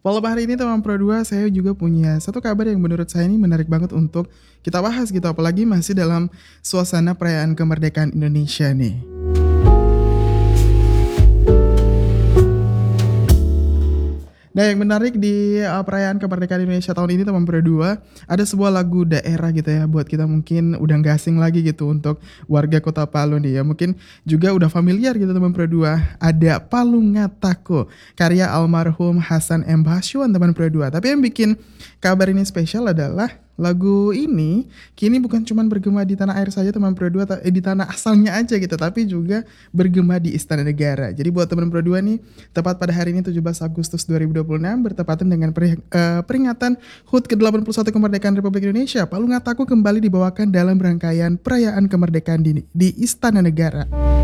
Malam hari ini teman Pro 2 saya juga punya satu kabar yang menurut saya ini menarik banget untuk kita bahas gitu, apalagi masih dalam suasana perayaan kemerdekaan Indonesia nih. Nah, yang menarik di, perayaan kemerdekaan Indonesia tahun ini teman Pro 2, ada sebuah lagu daerah gitu ya, buat kita mungkin udah nggak asing lagi gitu untuk warga Kota Palu nih ya, mungkin juga udah familiar gitu teman Pro 2, ada Palungataku, karya almarhum Hasan M. Bashwan teman Pro 2. Tapi yang bikin kabar ini spesial adalah lagu ini kini bukan cuman bergema di tanah air saja teman Pro 2, di tanah asalnya aja gitu, tapi juga bergema di Istana Negara. Jadi buat teman Pro 2 nih, tepat pada hari ini 17 Agustus 2026 bertepatan dengan peringatan HUT ke-81 kemerdekaan Republik Indonesia, Palungataku kembali dibawakan dalam rangkaian perayaan kemerdekaan di Istana Negara.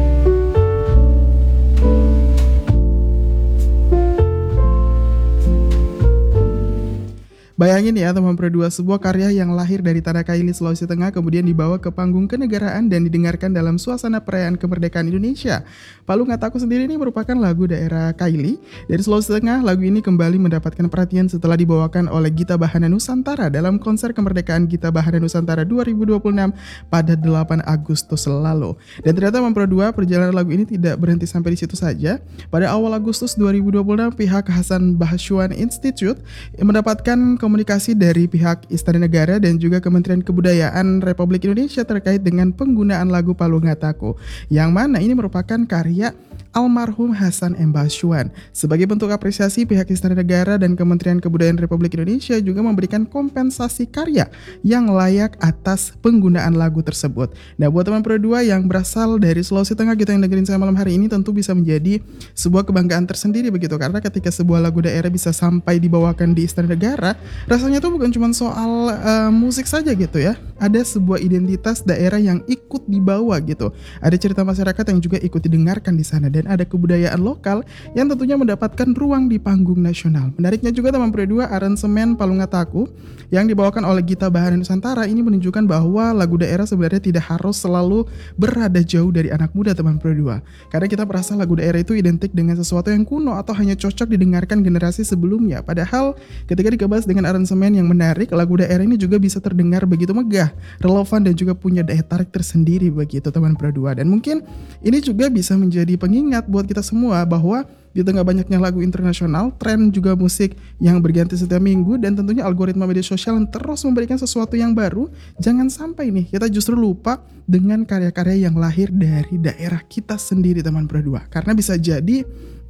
Bayangin ya teman Pro 2, sebuah karya yang lahir dari Tanah Kaili, Sulawesi Tengah kemudian dibawa ke panggung kenegaraan dan didengarkan dalam suasana perayaan kemerdekaan Indonesia. Palungataku sendiri ini merupakan lagu daerah Kaili dari Sulawesi Tengah. Lagu ini kembali mendapatkan perhatian setelah dibawakan oleh Gita Bahana Nusantara dalam konser kemerdekaan Gita Bahana Nusantara 2026 pada 8 Agustus lalu. Dan ternyata teman Pro 2, perjalanan lagu ini tidak berhenti sampai di situ saja. Pada awal Agustus 2026 pihak Hasan Bashwan Institute mendapatkan komunikasi dari pihak Istana Negara dan juga Kementerian Kebudayaan Republik Indonesia terkait dengan penggunaan lagu Palungataku, yang mana ini merupakan karya almarhum Hasan M. Bashwan. Sebagai bentuk apresiasi, pihak Istana Negara dan Kementerian Kebudayaan Republik Indonesia juga memberikan kompensasi karya yang layak atas penggunaan lagu tersebut. Nah, buat teman Pro 2 yang berasal dari Sulawesi Tengah gitu yang dengerin saya malam hari ini, tentu bisa menjadi sebuah kebanggaan tersendiri begitu, karena ketika sebuah lagu daerah bisa sampai dibawakan di Istana Negara, rasanya tuh bukan cuma soal musik saja gitu ya. Ada sebuah identitas daerah yang ikut dibawa gitu. Ada cerita masyarakat yang juga ikut didengarkan di sana, dan ada kebudayaan lokal yang tentunya mendapatkan ruang di panggung nasional. Menariknya juga teman Pro 2, aransemen Palungataku yang dibawakan oleh Gita Bahana Nusantara ini menunjukkan bahwa lagu daerah sebenarnya tidak harus selalu berada jauh dari anak muda teman Pro 2. Karena kita merasa lagu daerah itu identik dengan sesuatu yang kuno atau hanya cocok didengarkan generasi sebelumnya. Padahal ketika dikemas dengan aransemen yang menarik, lagu daerah ini juga bisa terdengar begitu megah, relevan dan juga punya daya tarik tersendiri begitu teman Pro 2. Dan mungkin ini juga bisa menjadi pengingat buat kita semua bahwa di tengah banyaknya lagu internasional, tren juga musik yang berganti setiap minggu, dan tentunya algoritma media sosial yang terus memberikan sesuatu yang baru, jangan sampai nih kita justru lupa dengan karya-karya yang lahir dari daerah kita sendiri teman Pro 2. Karena bisa jadi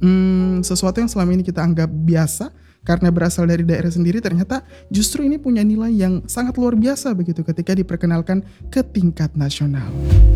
sesuatu yang selama ini kita anggap biasa karena berasal dari daerah sendiri, ternyata justru ini punya nilai yang sangat luar biasa begitu ketika diperkenalkan ke tingkat nasional.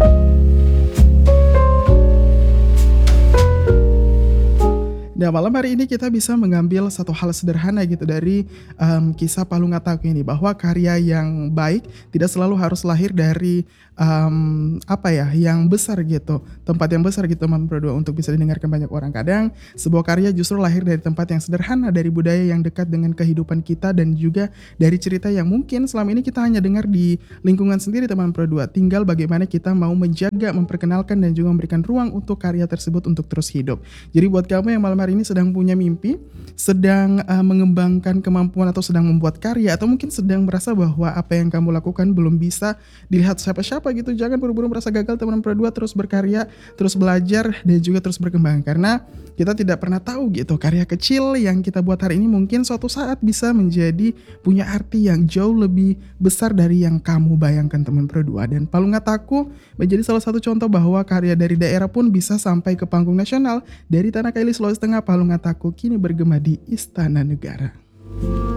Nah, malam hari ini kita bisa mengambil satu hal sederhana gitu dari kisah Palungataku ini, bahwa karya yang baik tidak selalu harus lahir dari yang besar gitu, tempat yang besar gitu teman Pro 2 untuk bisa didengarkan banyak orang. Kadang sebuah karya justru lahir dari tempat yang sederhana, dari budaya yang dekat dengan kehidupan kita, dan juga dari cerita yang mungkin selama ini kita hanya dengar di lingkungan sendiri teman Pro 2. Tinggal bagaimana kita mau menjaga, memperkenalkan, dan juga memberikan ruang untuk karya tersebut untuk terus hidup. Jadi buat kamu yang malam hari ini sedang punya mimpi, sedang mengembangkan kemampuan atau sedang membuat karya, atau mungkin sedang merasa bahwa apa yang kamu lakukan belum bisa dilihat siapa-siapa gitu, jangan buru-buru merasa gagal teman Pro 2. Terus berkarya, terus belajar, dan juga terus berkembang, karena kita tidak pernah tahu gitu, karya kecil yang kita buat hari ini mungkin suatu saat bisa menjadi punya arti yang jauh lebih besar dari yang kamu bayangkan teman Pro 2. Dan Palungataku menjadi salah satu contoh bahwa karya dari daerah pun bisa sampai ke panggung nasional. Dari Tanah Kaili, Sulawesi Tengah, Palungataku kini bergema di Istana Negara.